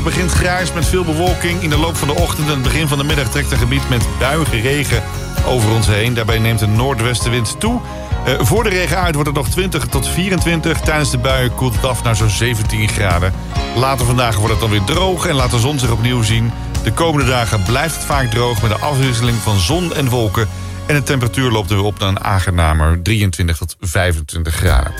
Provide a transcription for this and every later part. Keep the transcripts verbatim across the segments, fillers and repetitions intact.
Het begint grijs met veel bewolking. In de loop van de ochtend en het begin van de middag trekt een gebied met buige regen over ons heen. Daarbij neemt de noordwestenwind toe. Uh, voor de regen uit wordt het nog twintig tot vierentwintig. Tijdens de buien koelt het af naar zo'n zeventien graden. Later vandaag wordt het dan weer droog en laat de zon zich opnieuw zien. De komende dagen blijft het vaak droog met een afwisseling van zon en wolken. En de temperatuur loopt er weer op naar een aangenamer drieëntwintig tot vijfentwintig graden.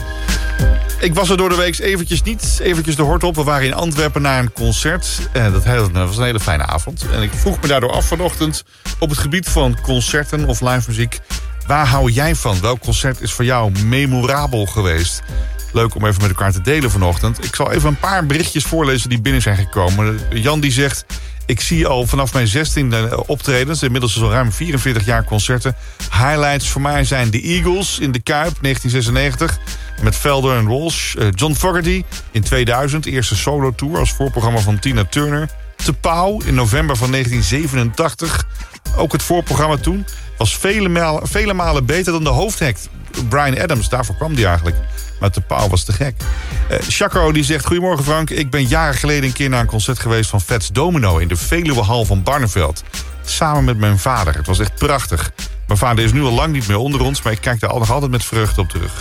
Ik was er door de week eventjes niet, eventjes de hort op. We waren in Antwerpen naar een concert. En dat was een hele fijne avond. En ik vroeg me daardoor af vanochtend op het gebied van concerten of live muziek. Waar hou jij van? Welk concert is voor jou memorabel geweest? Leuk om even met elkaar te delen vanochtend. Ik zal even een paar berichtjes voorlezen die binnen zijn gekomen. Jan die zegt: ik zie al vanaf mijn zestiende optredens, inmiddels al ruim vierenveertig jaar concerten. Highlights voor mij zijn de Eagles in de Kuip, negentien zesennegentig... met Felder en Walsh. John Fogerty in tweeduizend, eerste solo-tour als voorprogramma van Tina Turner. Te Pauw in november van negentien zevenentachtig. Ook het voorprogramma toen was vele malen, vele malen beter dan de hoofdact. Bryan Adams, daarvoor kwam die eigenlijk. Maar Te Pauw was te gek. Uh, Chaco die zegt: goedemorgen Frank, ik ben jaren geleden een keer naar een concert geweest van Fats Domino in de Veluwehal van Barneveld. Samen met mijn vader. Het was echt prachtig. Mijn vader is nu al lang niet meer onder ons, maar ik kijk daar nog altijd met vreugde op terug.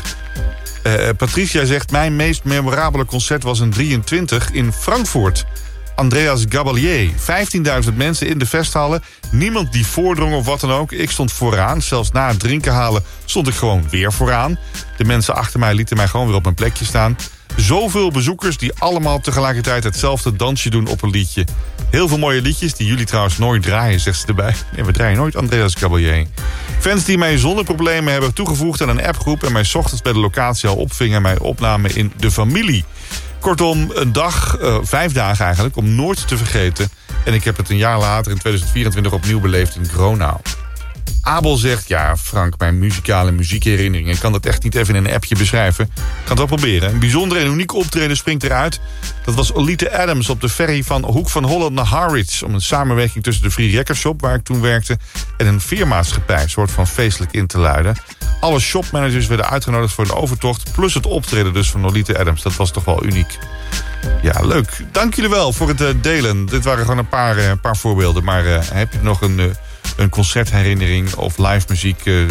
Uh, Patricia zegt: mijn meest memorabele concert was in drieëntwintig in Frankfurt. Andreas Gabalier. vijftienduizend mensen in de festhallen. Niemand die voordrong of wat dan ook. Ik stond vooraan. Zelfs na het drinken halen stond ik gewoon weer vooraan. De mensen achter mij lieten mij gewoon weer op mijn plekje staan. Zoveel bezoekers die allemaal tegelijkertijd hetzelfde dansje doen op een liedje. Heel veel mooie liedjes die jullie trouwens nooit draaien, zegt ze erbij. Nee, we draaien nooit Andreas Gabalier. Fans die mij zonder problemen hebben toegevoegd aan een appgroep en mij 's ochtends bij de locatie al opvingen en mij opnamen in De Familie. Kortom, een dag, uh, vijf dagen eigenlijk, om nooit te vergeten. En ik heb het een jaar later in tweeduizend vierentwintig opnieuw beleefd in Gronau. Abel zegt: ja Frank, mijn muzikale muziekherinneringen. Ik kan dat echt niet even in een appje beschrijven. Ik kan het wel proberen. Een bijzonder en uniek optreden springt eruit. Dat was Olite Adams op de ferry van Hoek van Holland naar Harwich. Om een samenwerking tussen de Free Record Shop, waar ik toen werkte, en een veermaatschappij, een soort van feestelijk in te luiden. Alle shopmanagers werden uitgenodigd voor de overtocht, plus het optreden dus van Olite Adams. Dat was toch wel uniek. Ja, leuk. Dank jullie wel voor het uh, delen. Dit waren gewoon een paar, uh, paar voorbeelden. Maar uh, heb je nog een, uh, een concertherinnering of live muziek? Uh, uh,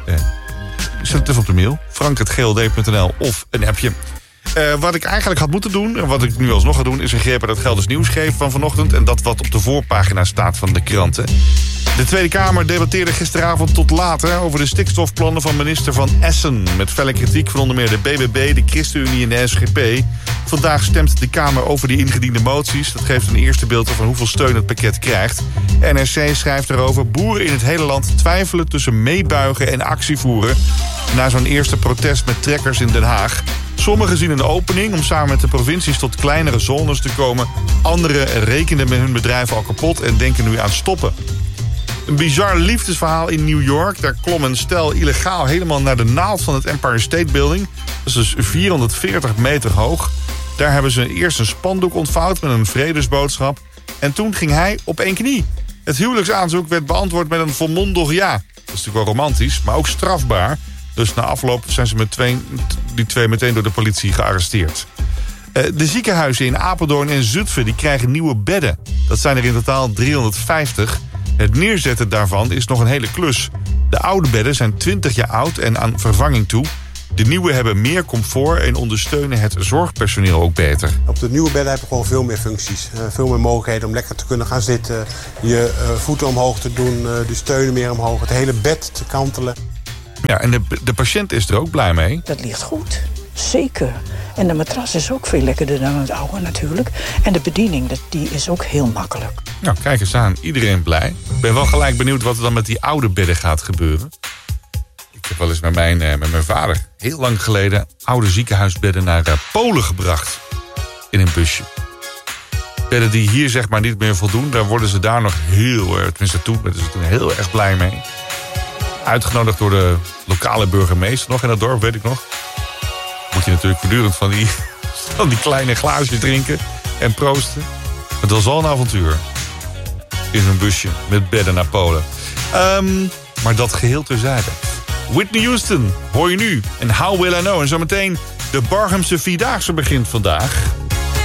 zet het even op de mail. frank punt g l d punt n l of een appje. Uh, wat ik eigenlijk had moeten doen, en wat ik nu alsnog ga doen, is een greep uit het Gelders Nieuws geven van vanochtend. En dat wat op de voorpagina staat van de kranten. De Tweede Kamer debatteerde gisteravond tot laat hè, over de stikstofplannen van minister Van Essen. Met felle kritiek van onder meer de B B B, de ChristenUnie en de S G P. Vandaag stemt de Kamer over die ingediende moties. Dat geeft een eerste beeld van hoeveel steun het pakket krijgt. N R C schrijft erover: boeren in het hele land twijfelen tussen meebuigen en actie voeren. Na zo'n eerste protest met trekkers in Den Haag. Sommigen zien een opening om samen met de provincies tot kleinere zones te komen. Anderen rekenen met hun bedrijf al kapot en denken nu aan stoppen. Een bizar liefdesverhaal in New York. Daar klom een stel illegaal helemaal naar de naald van het Empire State Building. Dat is dus vierhonderdveertig meter hoog. Daar hebben ze eerst een spandoek ontvouwd met een vredesboodschap. En toen ging hij op één knie. Het huwelijksaanzoek werd beantwoord met een volmondig ja. Dat is natuurlijk wel romantisch, maar ook strafbaar. Dus na afloop zijn ze met twee, die twee meteen door de politie gearresteerd. De ziekenhuizen in Apeldoorn en Zutphen die krijgen nieuwe bedden. Dat zijn er in totaal driehonderdvijftig. Het neerzetten daarvan is nog een hele klus. De oude bedden zijn twintig jaar oud en aan vervanging toe. De nieuwe hebben meer comfort en ondersteunen het zorgpersoneel ook beter. Op de nieuwe bedden heb je gewoon veel meer functies. Uh, veel meer mogelijkheden om lekker te kunnen gaan zitten. Je uh, voeten omhoog te doen, uh, de steunen meer omhoog. Het hele bed te kantelen. Ja, en de, de patiënt is er ook blij mee. Dat ligt goed, zeker. En de matras is ook veel lekkerder dan het oude natuurlijk. En de bediening, dat, die is ook heel makkelijk. Nou, kijk eens aan. Iedereen blij. Ik ben wel gelijk benieuwd wat er dan met die oude bedden gaat gebeuren. Ik heb wel eens met mijn, eh, met mijn vader heel lang geleden oude ziekenhuisbedden naar uh, Polen gebracht. In een busje. Bedden die hier zeg maar niet meer voldoen, daar worden ze daar nog heel, uh, tenminste toen, werden ze toen heel erg blij mee. Uitgenodigd door de lokale burgemeester nog in het dorp, weet ik nog. Moet je natuurlijk voortdurend van die, van die kleine glaasjes drinken en proosten. Het was al een avontuur. In zo'n busje met bedden naar Polen. Um, maar dat geheel terzijde. Whitney Houston, hoor je nu. En How Will I Know. En zometeen de Barhamse Vierdaagse begint vandaag.